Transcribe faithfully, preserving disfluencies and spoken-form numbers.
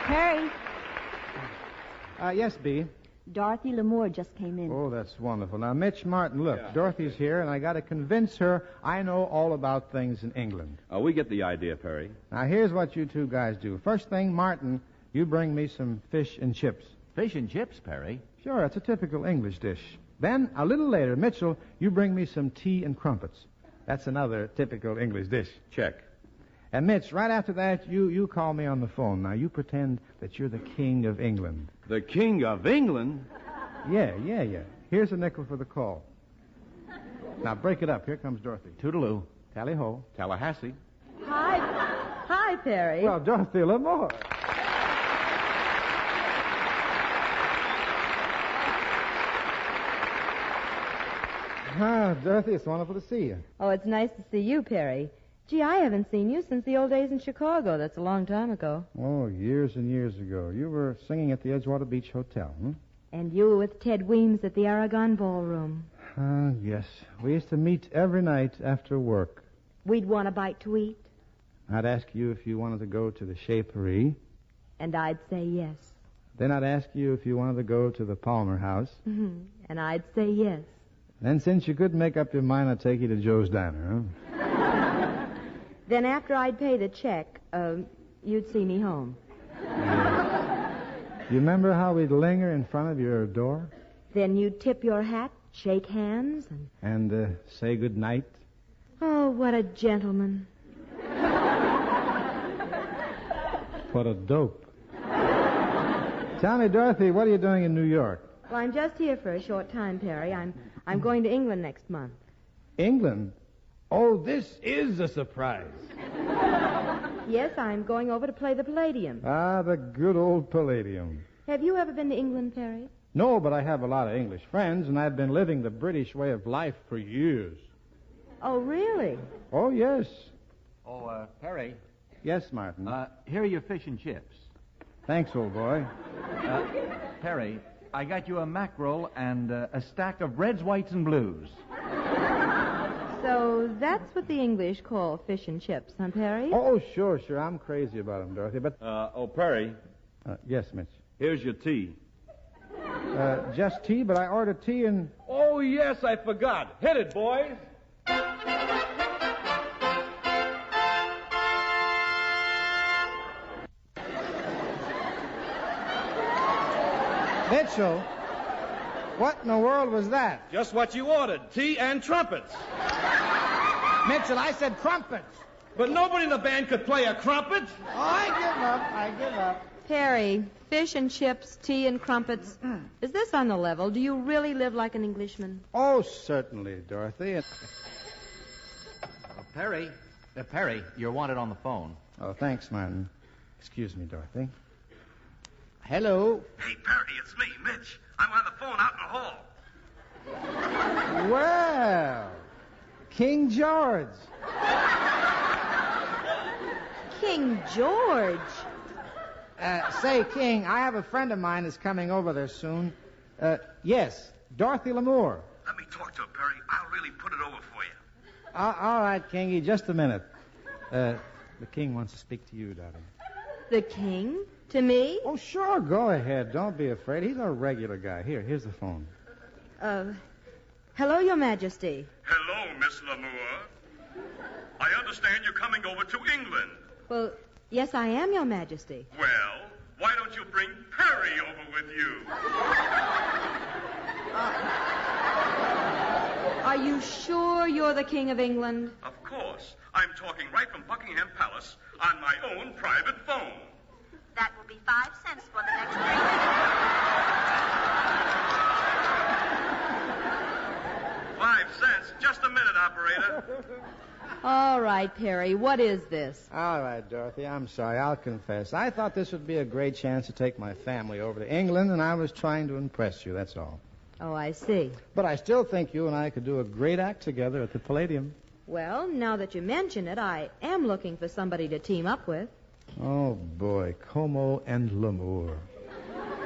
Perry, Uh, yes, Bee. Dorothy Lamour just came in. Oh, that's wonderful. Now, Mitch Martin, look, Yeah. Dorothy's here, and I got to convince her I know all about things in England. Uh, we get the idea, Perry. Now, here's what you two guys do. First thing, Martin, you bring me some fish and chips. Fish and chips, Perry. Sure, it's a typical English dish. Then, a little later, Mitchell, you bring me some tea and crumpets. That's another typical English dish. Check. And Mitch, right after that, you, you call me on the phone. Now, you pretend that you're the King of England. The King of England? Yeah, yeah, yeah. Here's a nickel for the call. Now, break it up. Here comes Dorothy. Toodaloo. Tally-ho. Tallahassee. Hi. Hi, Perry. Well, Dorothy Lamour. Ah, Dorothy, it's wonderful to see you. Oh, it's nice to see you, Perry. Gee, I haven't seen you since the old days in Chicago. That's a long time ago. Oh, years and years ago. You were singing at the Edgewater Beach Hotel, hmm? And you were with Ted Weems at the Aragon Ballroom. Ah, yes. We used to meet every night after work. We'd want a bite to eat, I'd ask you if you wanted to go to the Chez Paris. and I'd say yes. Then I'd ask you if you wanted to go to the Palmer House. Mhm. And I'd say yes. Then, since you couldn't make up your mind, I'd take you to Joe's Diner, huh? Then after I'd pay the check, uh, you'd see me home. You remember how we'd linger in front of your door Then you'd tip your hat, shake hands, and... and uh, say good night? Oh, what a gentleman. What a dope. Tell me, Dorothy, what are you doing in New York? Well, I'm just here for a short time, Perry. I'm I'm going to England next month. England? Oh, this is a surprise. Yes, I'm going over to play the Palladium. Ah, the good old Palladium. Have you ever been to England, Perry? No, but I have a lot of English friends, and I've been living the British way of life for years. Oh, really? Oh, yes. Oh, uh, Perry, Yes, Martin. uh, here are your fish and chips. Thanks, old boy. Uh, Perry, I got you a mackerel and uh, a stack of reds, whites, and blues. So that's what the English call fish and chips, huh, Perry? Oh, sure, sure. I'm crazy about them, Dorothy. But, Uh, oh, Perry, uh, yes, Mitch. here's your tea. Uh, just tea, but I ordered tea and... Oh, yes, I forgot. Hit it, boys. Mitchell, what in the world was that? Just what you ordered, tea and trumpets. Mitchell, I said crumpets. But nobody in the band could play a crumpet. Oh, I give up. I give up. Perry, fish and chips, tea and crumpets. Is this on the level? Do you really live like an Englishman? Oh, certainly, Dorothy. Uh, Perry, uh, Perry, you're wanted on the phone. Oh, thanks, Martin. Excuse me, Dorothy. Hello. Hey, Perry, it's me, Mitch. I'm on the phone out in the hall. Well, King George. King George. Uh, say, King, I have a friend of mine that's coming over there soon. Uh, yes, Dorothy Lamour. Let me talk to her, Perry. I'll really put it over for you. Uh, all right, Kingy, just a minute. Uh, the King wants to speak to you, darling. The king? To me? Oh, sure, go ahead. Don't be afraid. He's a regular guy. Here, here's the phone. Uh, hello, Your Majesty. Hello, Miss Lamour. I understand you're coming over to England. Well, yes, I am, Your Majesty. Well, why don't you bring Perry over with you? Are you sure you're the King of England? Of course. I'm talking right from Buckingham Palace on my own private phone. That will be five cents for the next three minutes. Five cents? Just a minute, operator. All right, Perry, what is this? All right, Dorothy, I'm sorry. I'll confess. I thought this would be a great chance to take my family over to England, and I was trying to impress you, that's all. Oh, I see. But I still think you and I could do a great act together at the Palladium. Well, now that you mention it, I am looking for somebody to team up with. Oh, boy, Como and Lamour.